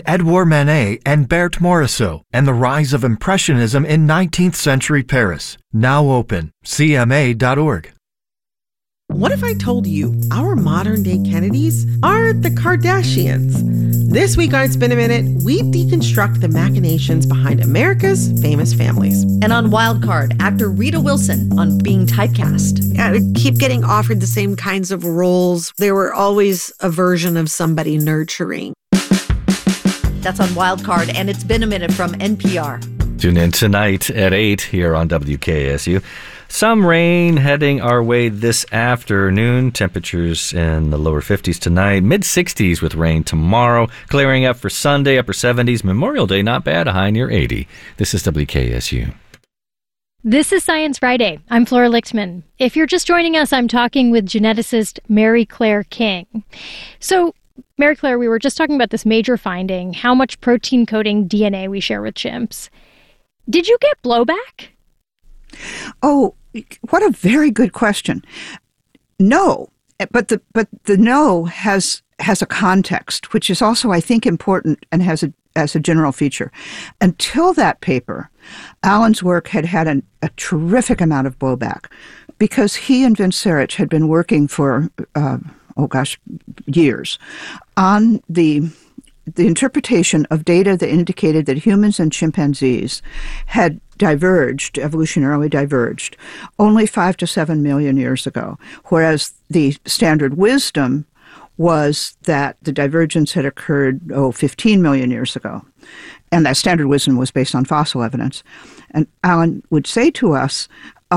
Edouard Manet and Berthe Morisot and the rise of Impressionism in 19th century Paris. Now open. CMA.org. What if I told you our modern-day Kennedys are the Kardashians? This week on It's Been a Minute, we deconstruct the machinations behind America's famous families. And on Wildcard, actor Rita Wilson on being typecast. I keep getting offered the same kinds of roles. There were always a version of somebody nurturing. That's on Wildcard, and It's Been a Minute from NPR. Tune in tonight at 8 here on WKSU. Some rain heading our way this afternoon. Temperatures in the lower 50s tonight. Mid-60s with rain tomorrow. Clearing up for Sunday, upper 70s. Memorial Day, not bad, a high near 80. This is WKSU. This is Science Friday. I'm Flora Lichtman. If you're just joining us, I'm talking with geneticist Mary Claire King. So, Mary Claire, we were just talking about this major finding, how much protein-coding DNA we share with chimps. Did you get blowback? Oh, what a very good question. No, but the no has a context, which is also, I think, important and has a general feature. Until that paper, Alan's work had a terrific amount of blowback because he and Vince Sarich had been working for, years on the interpretation of data that indicated that humans and chimpanzees had evolutionarily diverged, only 5 to 7 million years ago, whereas the standard wisdom was that the divergence had occurred, 15 million years ago. And that standard wisdom was based on fossil evidence. And Alan would say to us,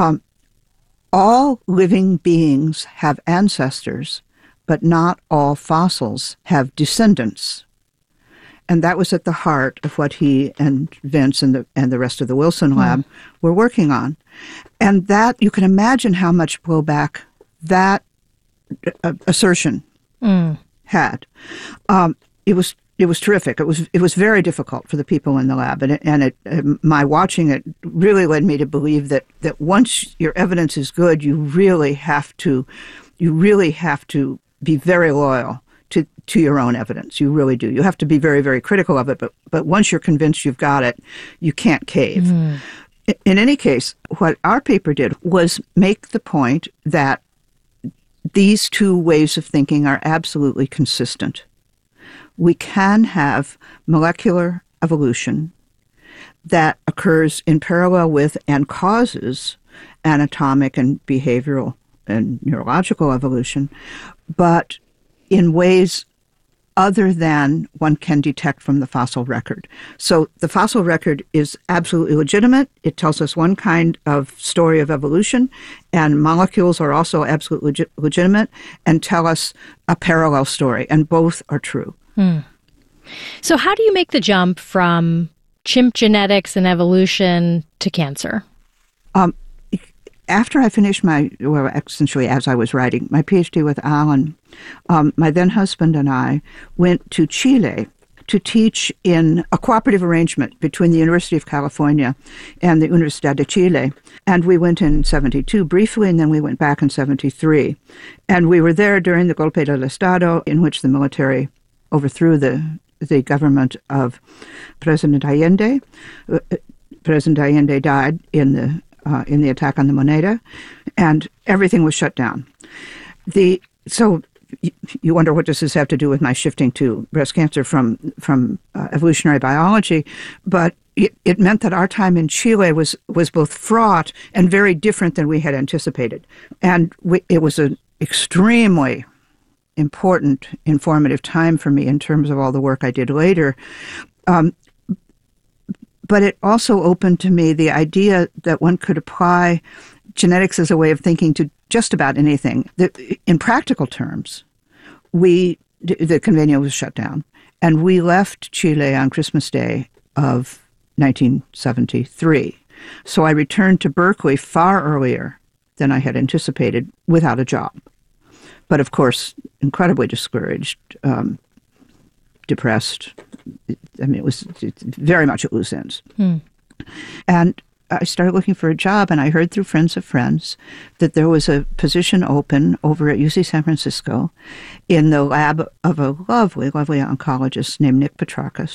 all living beings have ancestors, but not all fossils have descendants. And that was at the heart of what he and Vince and the rest of the Wilson lab were working on. And that, you can imagine how much blowback that assertion had. It was terrific. It was very difficult for the people in the lab, and my watching it really led me to believe that once your evidence is good, you really have to be very loyal to your own evidence. You really do. You have to be very, very critical of it, but once you're convinced you've got it, you can't cave. In any case, what our paper did was make the point that these two ways of thinking are absolutely consistent. We can have molecular evolution that occurs in parallel with and causes anatomic and behavioral and neurological evolution, but in ways other than one can detect from the fossil record. So the fossil record is absolutely legitimate. It tells us one kind of story of evolution, and molecules are also absolutely legitimate and tell us a parallel story, and both are true. So how do you make the jump from chimp genetics and evolution to cancer? After I finished essentially as I was writing my PhD with Alan, my then husband and I went to Chile to teach in a cooperative arrangement between the University of California and the Universidad de Chile. And we went in 72 briefly, and then we went back in 73. And we were there during the Golpe del Estado, in which the military overthrew the government of President Allende. President Allende died in the attack on the Moneda, and everything was shut down. So you wonder, what does this have to do with my shifting to breast cancer from evolutionary biology? But it meant that our time in Chile was both fraught and very different than we had anticipated. And it was an extremely important, informative time for me in terms of all the work I did later. But it also opened to me the idea that one could apply genetics as a way of thinking to just about anything. In practical terms, the convenio was shut down, and we left Chile on Christmas Day of 1973. So I returned to Berkeley far earlier than I had anticipated without a job. But of course, incredibly discouraged, depressed. I mean, it was very much at loose ends. And I started looking for a job, and I heard through friends of friends that there was a position open over at UC San Francisco in the lab of a lovely, lovely oncologist named Nick Petrakis,